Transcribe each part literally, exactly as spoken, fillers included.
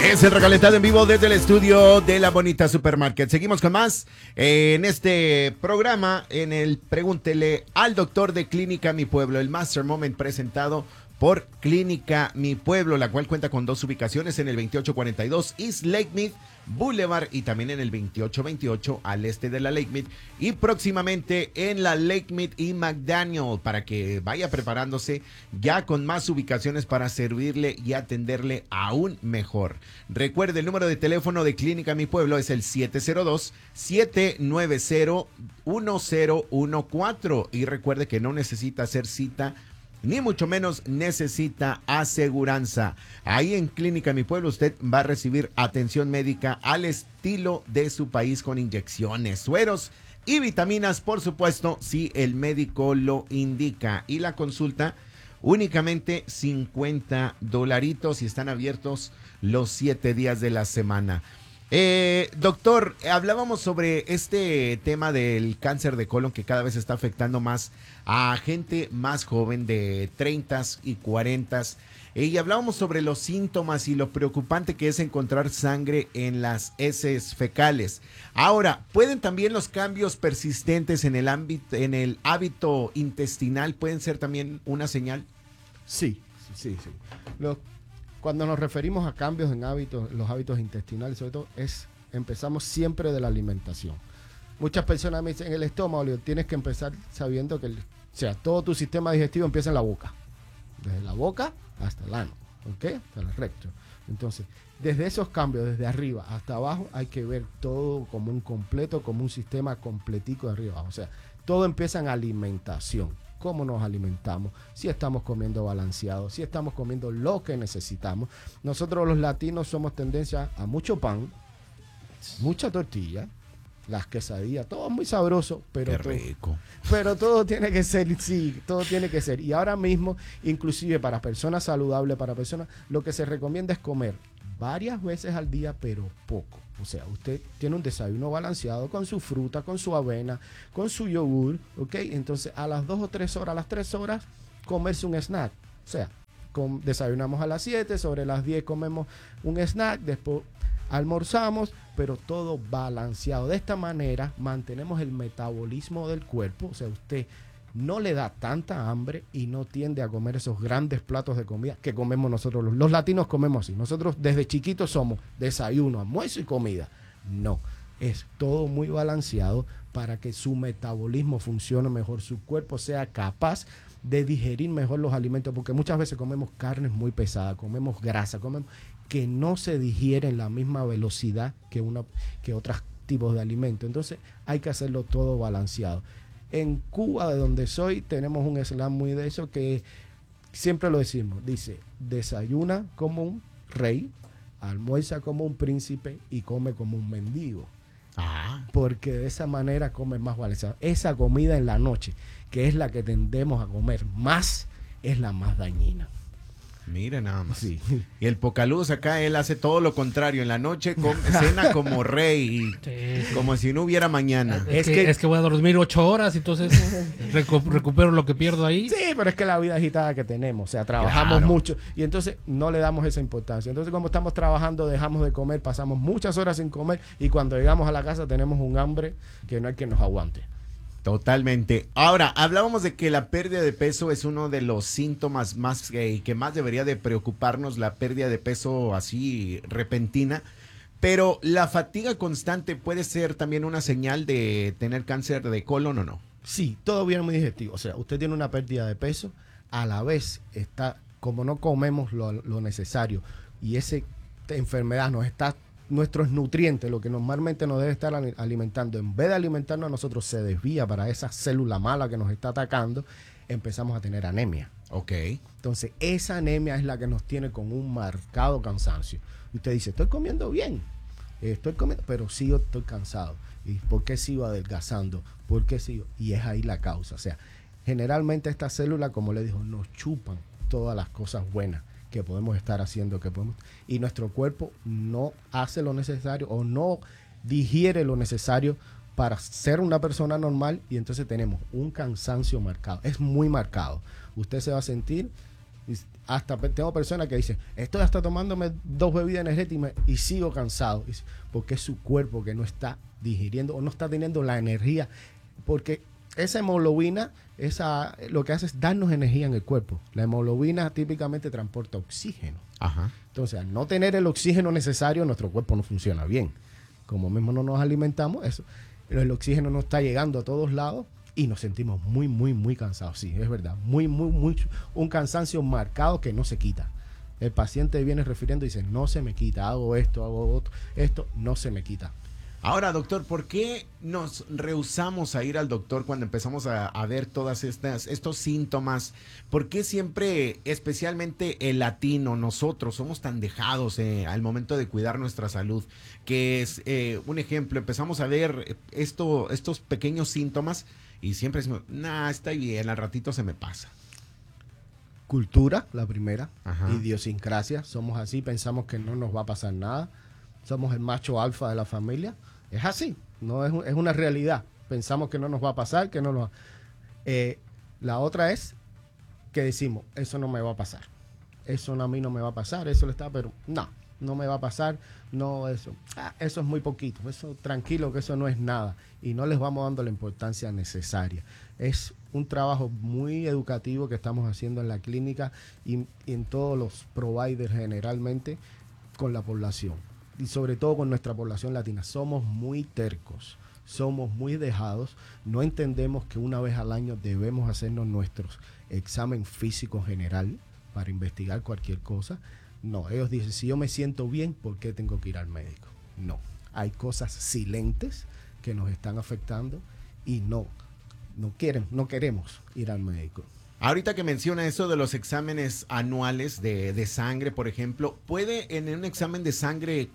Es el recalentado en vivo desde el estudio de La Bonita Supermarket. Seguimos con más eh, en este programa, en el Pregúntele al Doctor de Clínica Mi Pueblo, el Master Moment presentado por Clínica Mi Pueblo, la cual cuenta con dos ubicaciones en el veintiocho cuarenta y dos East Lake Mead Boulevard y también en el veintiocho veintiocho al este de la Lake Mead y próximamente en la Lake Mead y McDaniel, para que vaya preparándose ya con más ubicaciones para servirle y atenderle aún mejor. Recuerde, el número de teléfono de Clínica Mi Pueblo es el siete cero dos, siete nueve cero, uno cero uno cuatro y recuerde que no necesita hacer cita ni mucho menos necesita aseguranza. Ahí en Clínica Mi Pueblo usted va a recibir atención médica al estilo de su país con inyecciones, sueros y vitaminas, por supuesto, si el médico lo indica. Y la consulta únicamente cincuenta dolaritos y están abiertos los siete días de la semana. Eh, doctor, hablábamos sobre este tema del cáncer de colon que cada vez está afectando más a gente más joven de treinta y cuarenta eh, y hablábamos sobre los síntomas y lo preocupante que es encontrar sangre en las heces fecales. Ahora, ¿pueden también los cambios persistentes en el ámbito, en el hábito intestinal, pueden ser también una señal? Sí, sí, sí. Lo Cuando nos referimos a cambios en hábitos, los hábitos intestinales, sobre todo, es empezamos siempre de la alimentación. Muchas personas me dicen, en el estómago, Leo, tienes que empezar sabiendo que el, o sea, todo tu sistema digestivo empieza en la boca. Desde la boca hasta el ano, ¿ok? Hasta el recto. Entonces, desde esos cambios, desde arriba hasta abajo, hay que ver todo como un completo, como un sistema completico de arriba abajo. O sea, todo empieza en alimentación. Cómo nos alimentamos, si estamos comiendo balanceado, si estamos comiendo lo que necesitamos. Nosotros los latinos somos tendencia a mucho pan, mucha tortilla, las quesadillas, todo muy sabroso, pero Qué todo, rico. pero todo tiene que ser, sí, todo tiene que ser. Y ahora mismo, inclusive para personas saludables, para personas, lo que se recomienda es comer varias veces al día, pero poco. O sea, usted tiene un desayuno balanceado con su fruta, con su avena, con su yogur, ¿ok? Entonces, a las dos o tres horas, a las tres horas, comerse un snack. O sea, con, desayunamos a las siete, sobre las diez comemos un snack, después almorzamos, pero todo balanceado. De esta manera, mantenemos el metabolismo del cuerpo. O sea, usted no le da tanta hambre y no tiende a comer esos grandes platos de comida que comemos nosotros. Los, los latinos comemos así. Nosotros desde chiquitos somos desayuno, almuerzo y comida. No, es todo muy balanceado para que su metabolismo funcione mejor, su cuerpo sea capaz de digerir mejor los alimentos, porque muchas veces comemos carnes muy pesadas, comemos grasa, comemos que no se digiere en la misma velocidad que, una, que otros tipos de alimentos. Entonces hay que hacerlo todo balanceado. En Cuba, de donde soy, tenemos un slang muy de eso que siempre lo decimos. Dice, desayuna como un rey, almuerza como un príncipe y come como un mendigo. Ah. Porque de esa manera come más balanceado. Esa comida en la noche, que es la que tendemos a comer más, es la más dañina. Mira nada más. Sí. Y el Pocaluz acá, él hace todo lo contrario. En la noche com- cena como rey, y Sí, sí. como si no hubiera mañana. Es, Es que, que- es que voy a dormir ocho horas, entonces recu- recupero lo que pierdo ahí. Sí, pero es que la vida agitada que tenemos, o sea, trabajamos Claro. mucho y entonces no le damos esa importancia. Entonces, como estamos trabajando, dejamos de comer, pasamos muchas horas sin comer y cuando llegamos a la casa tenemos un hambre que no hay quien nos aguante. Totalmente. Ahora, hablábamos de que la pérdida de peso es uno de los síntomas más eh, que más debería de preocuparnos, la pérdida de peso así repentina. Pero la fatiga constante puede ser también una señal de tener cáncer de colon o no. Sí, todo viene muy digestivo. O sea, usted tiene una pérdida de peso, a la vez está, como no comemos lo, lo necesario y esa enfermedad nos está, nuestros nutrientes, lo que normalmente nos debe estar alimentando, en vez de alimentarnos a nosotros, se desvía para esa célula mala que nos está atacando, empezamos a tener anemia. Ok. Entonces, esa anemia es la que nos tiene con un marcado cansancio. Y usted dice, estoy comiendo bien, estoy comiendo, pero sigo, estoy cansado. ¿Y por qué sigo adelgazando? ¿Por qué sigo? Y es ahí la causa. O sea, generalmente estas células, como le dijo, nos chupan todas las cosas buenas que podemos estar haciendo, que podemos, y nuestro cuerpo no hace lo necesario o no digiere lo necesario para ser una persona normal, y entonces tenemos un cansancio marcado. Es muy marcado. Usted se va a sentir hasta pe- tengo personas que dicen, estoy hasta tomándome dos bebidas energéticas y, me- y sigo cansado. Y dice, porque es su cuerpo que no está digiriendo o no está teniendo la energía. Porque esa hemoglobina, esa, lo que hace es darnos energía en el cuerpo. La hemoglobina típicamente transporta oxígeno. Ajá. Entonces, al no tener el oxígeno necesario, nuestro cuerpo no funciona bien. Como mismo no nos alimentamos, eso, el oxígeno no está llegando a todos lados y nos sentimos muy, muy, muy cansados. Sí, es verdad. Muy, muy, muy, un cansancio marcado que no se quita. El paciente viene refiriendo y dice, no se me quita, hago esto, hago otro, esto no se me quita. Ahora, doctor, ¿por qué nos rehusamos a ir al doctor cuando empezamos a, a ver todas estas estos síntomas? ¿Por qué siempre, especialmente el latino, nosotros somos tan dejados eh, al momento de cuidar nuestra salud? Que es eh, un ejemplo, empezamos a ver esto, estos pequeños síntomas y siempre decimos, nah, está bien, al ratito se me pasa. Cultura, la primera. Ajá. Idiosincrasia. Somos así, pensamos que no nos va a pasar nada. Somos el macho alfa de la familia. Es así, no es, un- es una realidad. Pensamos que no nos va a pasar, que no nos va. Eh, la otra es que decimos, eso no me va a pasar. Eso no, a mí no me va a pasar, eso le está, pero no, no me va a pasar, no, eso. Ah, eso es muy poquito, eso tranquilo, que eso no es nada. Y no les vamos dando la importancia necesaria. Es un trabajo muy educativo que estamos haciendo en la clínica y, y en todos los providers generalmente con la población. Y sobre todo con nuestra población latina. Somos muy tercos, somos muy dejados, no entendemos que una vez al año debemos hacernos nuestros examen físico general para investigar cualquier cosa. No, ellos dicen, si yo me siento bien, ¿por qué tengo que ir al médico? No, hay cosas silentes que nos están afectando y no, no quieren, no queremos ir al médico. Ahorita que menciona eso de los exámenes anuales de, de sangre, por ejemplo, ¿puede en un examen de sangre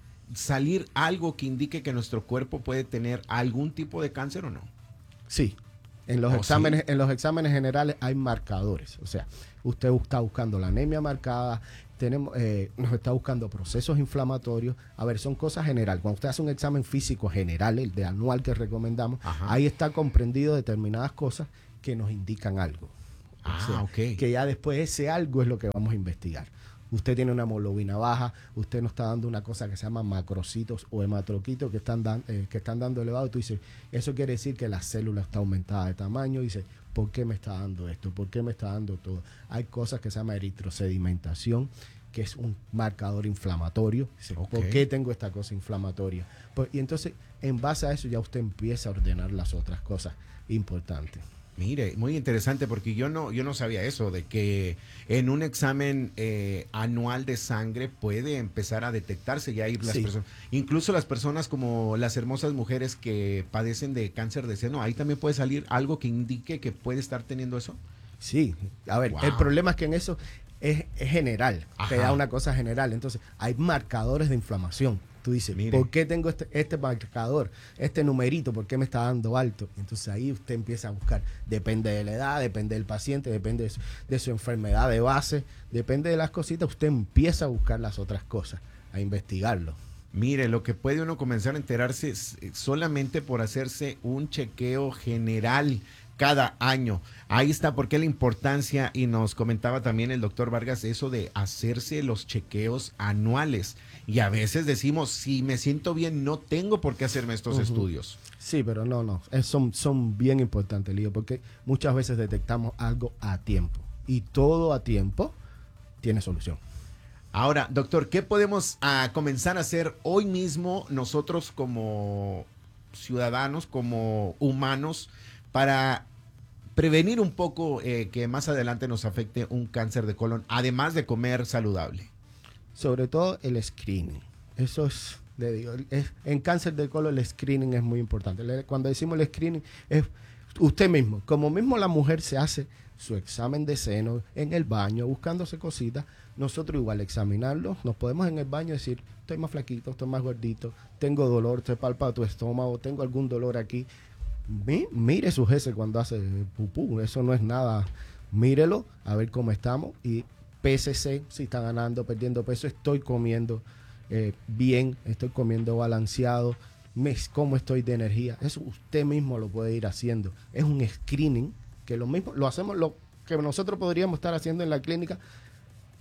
salir algo que indique que nuestro cuerpo puede tener algún tipo de cáncer o no? Sí, en los, ¿Oh, exámenes, sí? en los exámenes generales hay marcadores. O sea, usted está buscando la anemia marcada, tenemos, eh, nos está buscando procesos inflamatorios. A ver, son cosas generales. Cuando usted hace un examen físico general, el de anual que recomendamos, Ajá. ahí está comprendido determinadas cosas que nos indican algo. O Ah, sea, ok. que ya después ese algo es lo que vamos a investigar. Usted tiene una hemoglobina baja, usted nos está dando una cosa que se llama macrocitos o hematroquitos que están, dan, eh, que están dando elevado. Tú dices, eso quiere decir que la célula está aumentada de tamaño. Y dice, ¿por qué me está dando esto? ¿Por qué me está dando todo? Hay cosas que se llama eritrosedimentación, que es un marcador inflamatorio. Dice, Ok. ¿por qué tengo esta cosa inflamatoria? Pues, y entonces, en base a eso, ya usted empieza a ordenar las otras cosas importantes. Mire, muy interesante porque yo no, yo no sabía eso, de que en un examen eh, anual de sangre puede empezar a detectarse ya ir las Sí. personas, incluso las personas como las hermosas mujeres que padecen de cáncer de seno, ahí también puede salir algo que indique que puede estar teniendo eso. Sí, a ver, Wow. el problema es que en eso es, es general, te Ajá. da una cosa general. Entonces, hay marcadores de inflamación. Tú dices, Mire. ¿por qué tengo este, este marcador, este numerito? ¿Por qué me está dando alto? Entonces ahí usted empieza a buscar. Depende de la edad, depende del paciente, depende de su, de su enfermedad de base, depende de las cositas. Usted empieza a buscar las otras cosas, a investigarlo. Mire, lo que puede uno comenzar a enterarse es eh, solamente por hacerse un chequeo general cada año. Ahí está por qué la importancia, y nos comentaba también el doctor Vargas eso de hacerse los chequeos anuales. Y a veces decimos, si me siento bien, no tengo por qué hacerme estos Ujú. estudios. Sí, pero no, no, es- son, son bien importantes, Lío, porque muchas veces detectamos algo a tiempo. Y todo a tiempo tiene solución. Ahora, doctor, ¿qué podemos ah, comenzar a hacer hoy mismo nosotros como ciudadanos, como humanos, para prevenir un poco eh, que más adelante nos afecte un cáncer de colon, además de comer saludable? Sobre todo el screening. Eso es, le digo, es- en cáncer de colon el screening es muy importante. Le- Cuando decimos el screening, es usted mismo, como mismo la mujer se hace su examen de seno en el baño, buscándose cositas, nosotros igual examinarlo, nos podemos en el baño decir, estoy más flaquito, estoy más gordito, tengo dolor, te palpa tu estómago, tengo algún dolor aquí. Mi- mire su jefe cuando hace pupú, eso no es nada. Mírelo, a ver cómo estamos y pésese si está ganando, perdiendo peso, estoy comiendo eh, bien, estoy comiendo balanceado, me, cómo estoy de energía. Eso usted mismo lo puede ir haciendo. Es un screening que lo mismo lo hacemos, lo que nosotros podríamos estar haciendo en la clínica,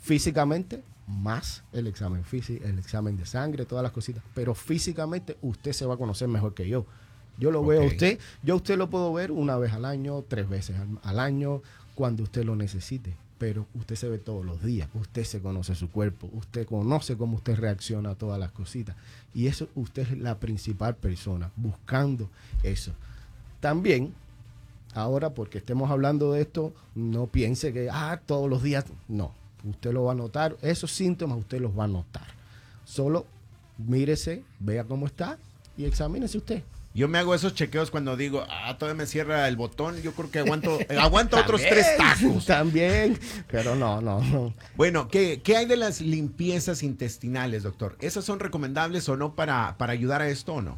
Físicamente, más el examen físico, el examen de sangre, todas las cositas. Pero físicamente usted se va a conocer mejor que yo. Yo lo okay. veo a usted, yo a usted lo puedo ver una vez al año, tres veces al, al año, cuando usted lo necesite. Pero usted se ve todos los días, usted se conoce su cuerpo, usted conoce cómo usted reacciona a todas las cositas. Y eso, usted es la principal persona buscando eso. También, ahora porque estemos hablando de esto, no piense que, ah, todos los días, no. Usted lo va a notar, esos síntomas usted los va a notar. Solo mírese, vea cómo está y examínese usted. Yo me hago esos chequeos cuando digo, ah, todavía me cierra el botón, yo creo que aguanto, aguanto otros tres tacos. También, pero no, no, no. Bueno, ¿qué, ¿qué hay de las limpiezas intestinales, doctor? ¿Esas son recomendables o no para, para ayudar a esto o no?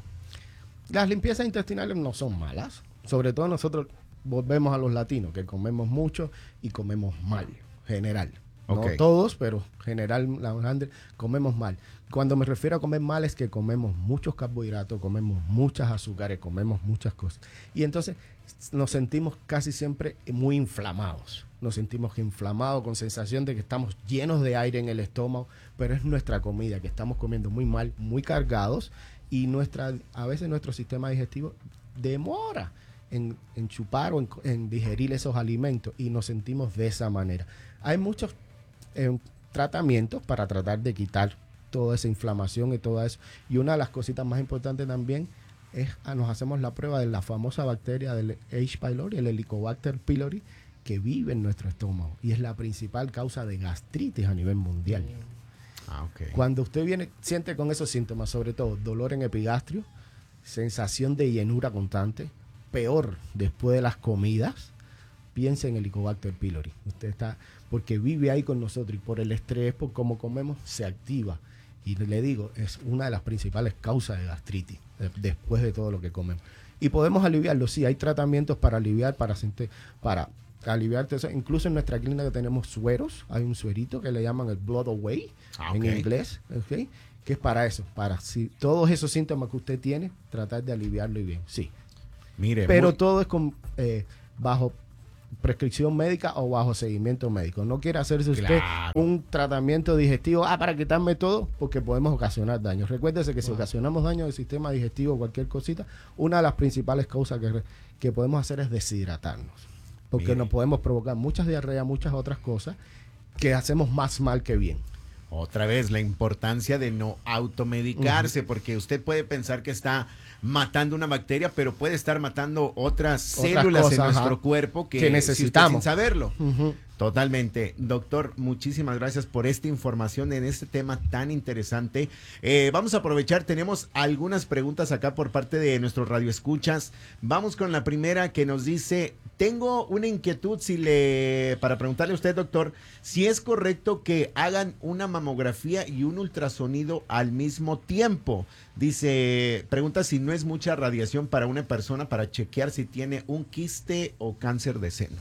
Las limpiezas intestinales no son malas. Sobre todo nosotros volvemos a los latinos, que comemos mucho y comemos mal, general. Okay. No todos, pero general, la grande, comemos mal. Cuando me refiero a comer mal es que comemos muchos carbohidratos, comemos muchas azúcares, comemos muchas cosas. Y entonces nos sentimos casi siempre muy inflamados. Nos sentimos inflamados con sensación de que estamos llenos de aire en el estómago, pero es nuestra comida, que estamos comiendo muy mal, muy cargados, y nuestra, a veces nuestro sistema digestivo demora en, en chupar o en, en digerir esos alimentos y nos sentimos de esa manera. Hay muchos eh, tratamientos para tratar de quitar toda esa inflamación y todo eso. Y una de las cositas más importantes también es, ah, nos hacemos la prueba de la famosa bacteria del H. pylori, el Helicobacter pylori, que vive en nuestro estómago y es la principal causa de gastritis a nivel mundial. Ah, okay. Cuando usted viene, siente con esos síntomas, sobre todo dolor en epigastrio, sensación de llenura constante, peor después de las comidas, piense en el Helicobacter pylori. Usted está, porque vive ahí con nosotros y por el estrés, por cómo comemos, se activa. Y le digo, es una de las principales causas de gastritis, de, después de todo lo que comemos. Y podemos aliviarlo, sí, hay tratamientos para aliviar, para, para aliviarte eso. Incluso en nuestra clínica tenemos sueros, hay un suerito que le llaman el Blood Away, ah, okay. en inglés, ¿okay? Que es para eso, para si todos esos síntomas que usted tiene, tratar de aliviarlo y bien, sí. Mire, pero muy... todo es con, eh, bajo prescripción médica o bajo seguimiento médico. No quiere hacerse usted claro. un tratamiento digestivo ah, para quitarme todo, porque podemos ocasionar daño. Recuérdese que si wow. ocasionamos daño del sistema digestivo o cualquier cosita, una de las principales causas que, que podemos hacer es deshidratarnos. Porque Mire. nos podemos provocar muchas diarreas, muchas otras cosas que hacemos más mal que bien. Otra vez, la importancia de no automedicarse, uh-huh. porque usted puede pensar que está matando una bacteria, pero puede estar matando otras, otras células cosas, en nuestro ajá, cuerpo que, que necesitamos. Si sin saberlo. Uh-huh. Totalmente. Doctor, muchísimas gracias por esta información en este tema tan interesante. Eh, vamos a aprovechar, tenemos algunas preguntas acá por parte de nuestros radioescuchas. Vamos con la primera que nos dice, tengo una inquietud si le para preguntarle a usted, doctor, si es correcto que hagan una mamografía y un ultrasonido al mismo tiempo. Dice, pregunta si no es mucha radiación para una persona para chequear si tiene un quiste o cáncer de seno.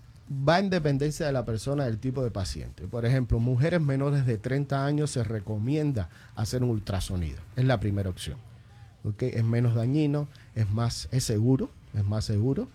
Va en dependencia de la persona, del tipo de paciente. Por ejemplo, mujeres menores de treinta años se recomienda hacer un ultrasonido. Es la primera opción. ¿Okay? Es menos dañino, es más, es seguro, es más seguro.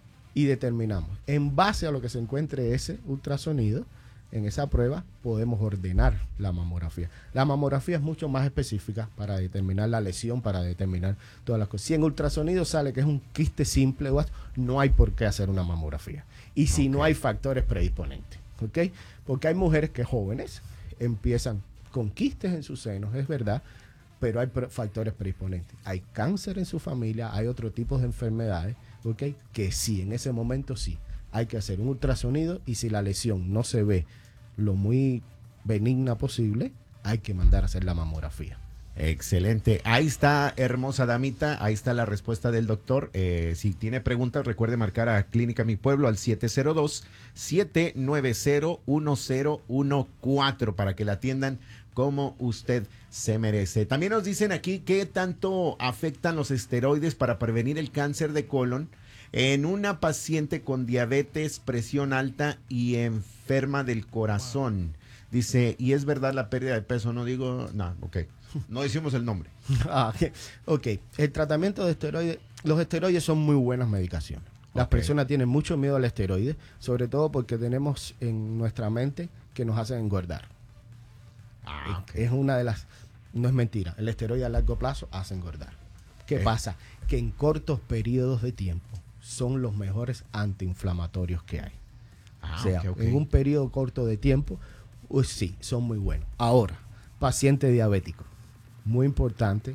Y determinamos. En base a lo que se encuentre ese ultrasonido, en esa prueba podemos ordenar la mamografía. La mamografía es mucho más específica para determinar la lesión, para determinar todas las cosas. Si en ultrasonido sale que es un quiste simple, no hay por qué hacer una mamografía. Y si okay. no hay factores predisponentes, ¿okay? Porque hay mujeres que jóvenes empiezan con quistes en sus senos, es verdad, pero hay pre- factores predisponentes. Hay cáncer en su familia, hay otro tipo de enfermedades, ¿okay? Que sí, en ese momento sí. Hay que hacer un ultrasonido y si la lesión no se ve lo muy benigna posible, hay que mandar a hacer la mamografía. Excelente. Ahí está, hermosa damita. Ahí está la respuesta del doctor. Eh, si tiene preguntas, recuerde marcar a Clínica Mi Pueblo al siete cero dos, siete nueve cero, uno cero uno cuatro para que la atiendan como usted se merece. También nos dicen aquí qué tanto afectan los esteroides para prevenir el cáncer de colon en una paciente con diabetes, presión alta y enferma del corazón. Dice, y es verdad la pérdida de peso, no digo, no, ok, no decimos el nombre. Ah, ok, el tratamiento de esteroides, los esteroides son muy buenas medicaciones. Las okay. personas tienen mucho miedo al esteroide, sobre todo porque tenemos en nuestra mente que nos hacen engordar. Ah, ok. Es una de las, no es mentira, el esteroide a largo plazo hace engordar. ¿Qué Eh. pasa? Que en cortos periodos de tiempo son los mejores antiinflamatorios que hay. Ah, o sea, ok, ok. en un periodo corto de tiempo, pues sí, son muy buenos. Ahora, paciente diabético, muy importante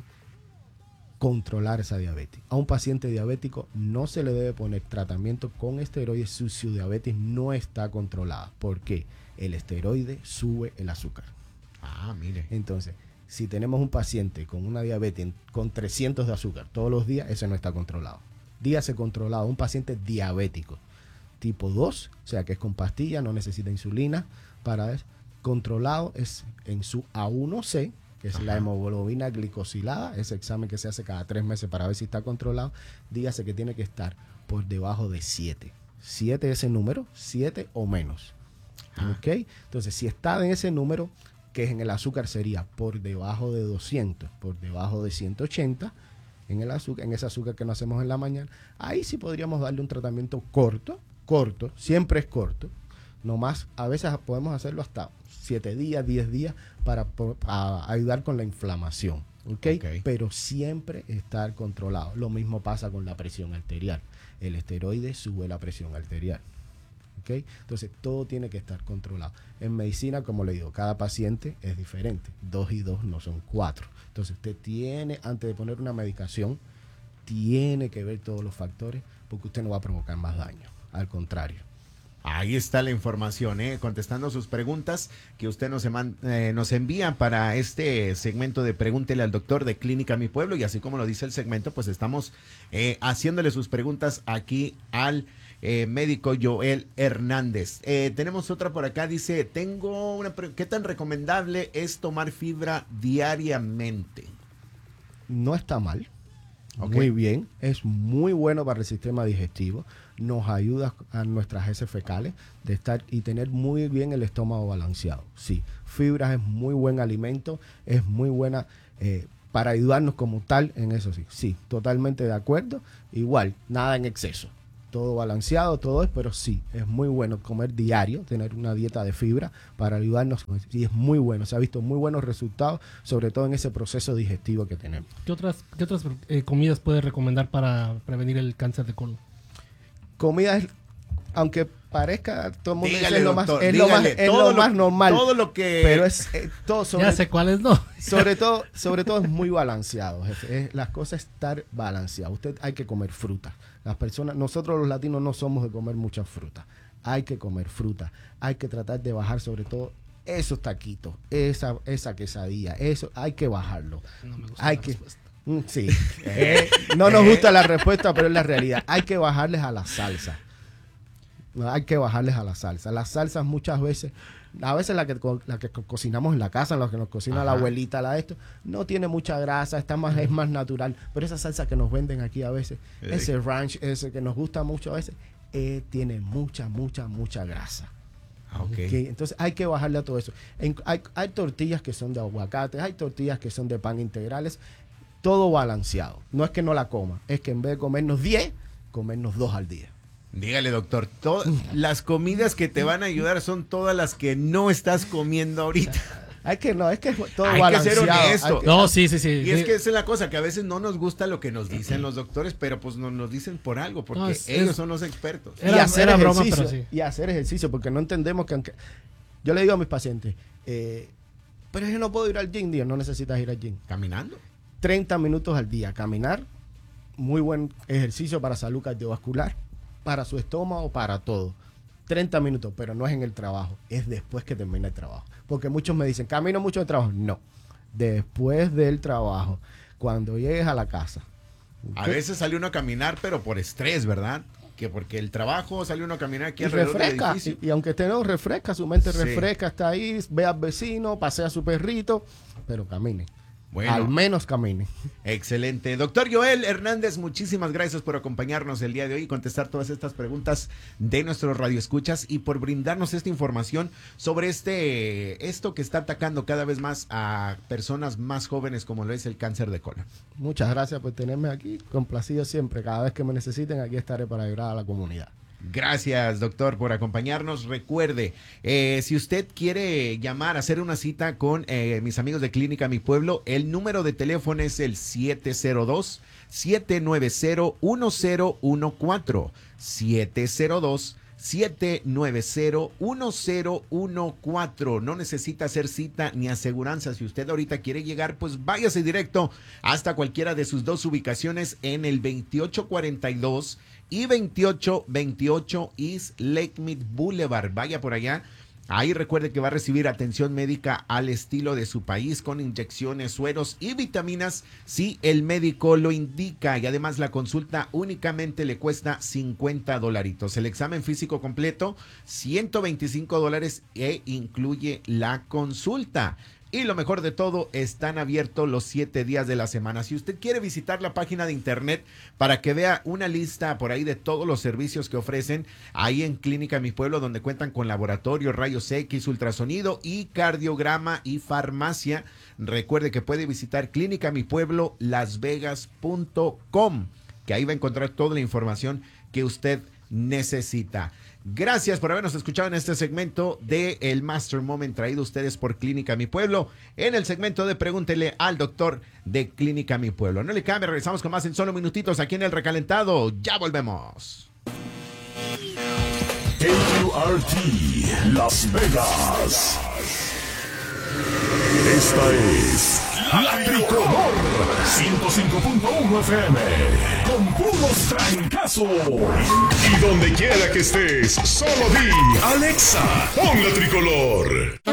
controlar esa diabetes. A un paciente diabético no se le debe poner tratamiento con esteroides si su diabetes no está controlada. ¿Por qué? El esteroide sube el azúcar. Ah, mire. Entonces, si tenemos un paciente con una diabetes con trescientos de azúcar todos los días, ese no está controlado. Dígase controlado, un paciente diabético tipo dos, o sea que es con pastilla, no necesita insulina para eso. Controlado es en su A uno C, que es Ajá. la hemoglobina glicosilada, ese examen que se hace cada tres meses para ver si está controlado. Dígase que tiene que estar por debajo de siete. siete es ese número, siete o menos. Ah. ¿Ok? Entonces, si está en ese número, que es en el azúcar sería por debajo de doscientos, por debajo de ciento ochenta, en el azúcar, en ese azúcar que no hacemos en la mañana, ahí sí podríamos darle un tratamiento corto, corto, siempre es corto, no más, a veces podemos hacerlo hasta siete días, diez días para, para ayudar con la inflamación, ¿okay? Ok. Pero siempre estar controlado. Lo mismo pasa con la presión arterial. El esteroide sube la presión arterial. ¿Okay? Entonces, todo tiene que estar controlado. En medicina, como le digo, cada paciente es diferente. Dos y dos no son cuatro. Entonces, usted tiene, antes de poner una medicación, tiene que ver todos los factores porque usted no va a provocar más daño. Al contrario. Ahí está la información, ¿eh? Contestando sus preguntas que usted nos, eman- eh, nos envía para este segmento de Pregúntele al Doctor de Clínica Mi Pueblo. Y así como lo dice el segmento, pues estamos eh, haciéndole sus preguntas aquí al eh, médico Joel Hernández. Eh, tenemos otra por acá, dice, tengo una pre- ¿qué tan recomendable es tomar fibra diariamente? No está mal. Ok. Muy bien. Es muy bueno para el sistema digestivo. Nos ayuda a nuestras heces fecales de estar y tener muy bien el estómago balanceado. Sí, fibras es muy buen alimento, es muy buena eh, para ayudarnos como tal en eso. Sí, sí, totalmente de acuerdo. Igual, nada en exceso. Todo balanceado, todo es, pero sí, es muy bueno comer diario, tener una dieta de fibra para ayudarnos. Y es muy bueno, se ha visto muy buenos resultados, sobre todo en ese proceso digestivo que tenemos. ¿Qué otras, qué otras eh, comidas puedes recomendar para prevenir el cáncer de colon? Comida es, aunque parezca, todo el mundo dice, Dígale, es lo más, doctor, es lo más, dígale, es todo lo lo- más normal. todo lo que- Pero es eh, todo sobre, Ya sé cuáles no. sobre todo, sobre todo es muy balanceado, jefe. Es- las cosas estar balanceado. Usted hay que comer fruta. Las personas, nosotros los latinos no somos de comer muchas frutas. Hay que comer fruta. Hay que tratar de bajar sobre todo esos taquitos, esa, esa quesadilla, eso hay que bajarlo. No me gusta Hay la que respuesta. Mm, Sí, Eh, no nos gusta la respuesta, pero es la realidad. Hay que bajarles a la salsa. No, hay que bajarles a la salsa. Las salsas muchas veces, a veces la que, co- la que co- cocinamos en la casa, la que nos cocina la Ajá. abuelita, la de esto, no tiene mucha grasa, está más, es más natural. Pero esa salsa que nos venden aquí a veces, Sí. ese ranch, ese que nos gusta mucho a veces, eh, tiene mucha, mucha, mucha grasa. Ah, ok. Ok, entonces hay que bajarle a todo eso. En- hay, hay tortillas que son de aguacate, hay tortillas que son de pan integrales, todo balanceado. No es que no la coma, es que en vez de comernos diez, comernos dos al día. Dígale, doctor, to- las comidas que te van a ayudar son todas las que no estás comiendo ahorita. Hay que, no, es que es todo Hay que ser balanceado. honesto. Hay que- No, sí, sí, sí. Y es que esa es la cosa, que a veces no nos gusta lo que nos dicen los doctores, pero pues nos, nos dicen por algo, porque No, es- ellos es- son los expertos. y Era- hacer era broma, ejercicio, pero sí. y hacer ejercicio, porque no entendemos que aunque yo le digo a mis pacientes, eh, pero es que no puedo ir al gym, Dios, no necesitas ir al gym. ¿Caminando? treinta minutos al día, caminar, muy buen ejercicio para salud cardiovascular, para su estómago, para todo. treinta minutos, pero no es en el trabajo, es después que termina el trabajo. Porque muchos me dicen, camino mucho de trabajo. No, después del trabajo, cuando llegues a la casa. A ¿ok? veces sale uno a caminar, pero por estrés, ¿verdad? Que porque el trabajo sale uno a caminar aquí Y alrededor del refresca, edificio. y, y aunque esté no refresca, su mente Sí. refresca, está ahí, ve al vecino, pasea a su perrito, pero camine. Bueno. Al menos camine. Excelente. Doctor Joel Hernández, muchísimas gracias por acompañarnos el día de hoy y contestar todas estas preguntas de nuestros radioescuchas y por brindarnos esta información sobre este esto que está atacando cada vez más a personas más jóvenes como lo es el cáncer de colon. Muchas gracias por tenerme aquí. Complacido siempre. Cada vez que me necesiten, aquí estaré para ayudar a la comunidad. Gracias, doctor, por acompañarnos. Recuerde, eh, si usted quiere llamar, hacer una cita con eh, mis amigos de Clínica Mi Pueblo, el número de teléfono es el siete cero dos, siete nueve cero, uno cero uno cuatro. siete cero dos, siete nueve cero, uno cero uno cuatro. No necesita hacer cita ni aseguranza. Si usted ahorita quiere llegar, pues váyase directo hasta cualquiera de sus dos ubicaciones en el veintiocho cuarenta y dos y veintiocho veintiocho East Lake Mead Boulevard. Vaya por allá. Ahí recuerde que va a recibir atención médica al estilo de su país con inyecciones, sueros y vitaminas si el médico lo indica. Y además la consulta únicamente le cuesta cincuenta dolaritos. El examen físico completo, ciento veinticinco dólares e incluye la consulta. Y lo mejor de todo, están abiertos los siete días de la semana. Si usted quiere visitar la página de internet para que vea una lista por ahí de todos los servicios que ofrecen ahí en Clínica Mi Pueblo, donde cuentan con laboratorio, rayos X, ultrasonido y cardiograma y farmacia, recuerde que puede visitar clínica mi pueblo las vegas punto com, que ahí va a encontrar toda la información que usted necesita. Gracias por habernos escuchado en este segmento de El Master Moment traído a ustedes por Clínica Mi Pueblo, en el segmento de Pregúntele al doctor de Clínica Mi Pueblo. No le cambie, regresamos con más en solo minutitos aquí en El Recalentado. Ya volvemos. K U R T Las Vegas. Esta es La Tricolor ciento cinco punto uno F M con puros trancazos. Y donde quiera que estés, solo di Alexa, pon La Tricolor.